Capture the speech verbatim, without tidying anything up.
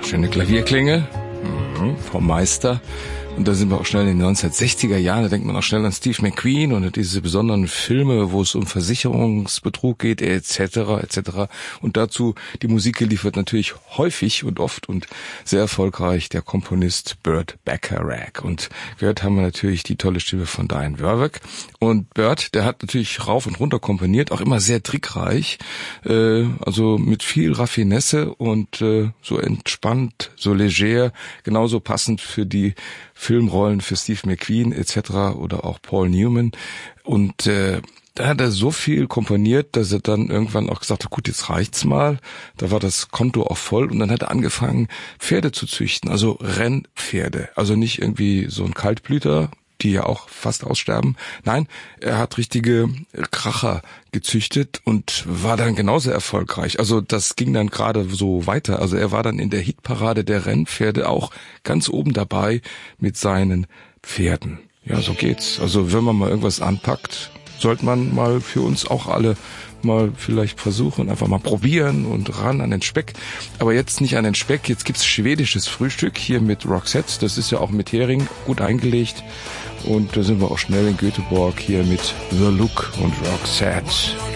schöne Klavierklänge mhm, vom Meister. Und da sind wir auch schnell in den neunzehnhundertsechziger Jahren, da denkt man auch schnell an Steve McQueen und diese besonderen Filme, wo es um Versicherungsbetrug geht, et cetera et cetera. Und dazu die Musik geliefert natürlich häufig und oft und sehr erfolgreich der Komponist Burt Bacharach. Und gehört haben wir natürlich die tolle Stimme von Diane Warwick. Und Burt, der hat natürlich rauf und runter komponiert, auch immer sehr trickreich, äh, also mit viel Raffinesse und äh, so entspannt, so leger, genauso passend für die Filmrollen für Steve McQueen et cetera oder auch Paul Newman. Und äh, da hat er so viel komponiert, dass er dann irgendwann auch gesagt hat, gut, jetzt reicht's mal. Da war das Konto auch voll und dann hat er angefangen, Pferde zu züchten, also Rennpferde. Also nicht irgendwie so ein Kaltblüter, die ja auch fast aussterben. Nein, er hat richtige Kracher gezüchtet und war dann genauso erfolgreich. Also das ging dann gerade so weiter. Also er war dann in der Hitparade der Rennpferde auch ganz oben dabei mit seinen Pferden. Ja, so geht's. Also wenn man mal irgendwas anpackt, sollte man mal für uns auch alle mal vielleicht versuchen, einfach mal probieren und ran an den Speck. Aber jetzt nicht an den Speck, jetzt gibt's schwedisches Frühstück hier mit Roxette. Das ist ja auch mit Hering gut eingelegt. Und da sind wir auch schnell in Göteborg hier mit The Look und Roxette.